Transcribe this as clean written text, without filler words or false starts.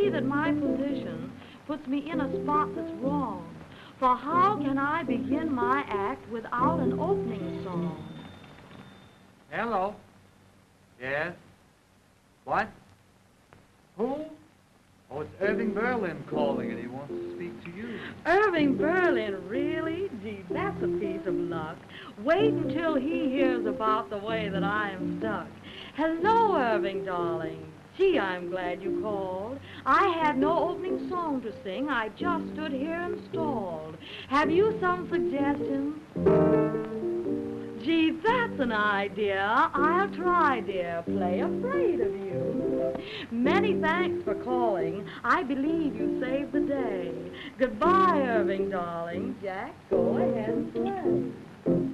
see that my position puts me in a spot that's wrong. For how can I begin my act without an opening song? Hello. Yes? What? Who? Oh, it's Irving Berlin calling, and he wants to speak to you. Irving Berlin, really? Gee, that's a piece of luck. Wait until he hears about the way that I am stuck. Hello, Irving, darling. Gee, I'm glad you called. I had no opening song to sing. I just stood here and stalled. Have you some suggestions? Gee, that's an idea. I'll try, dear. Play Afraid of You. Many thanks for calling. I believe you saved the day. Goodbye, Irving, darling. Jack, go ahead and play.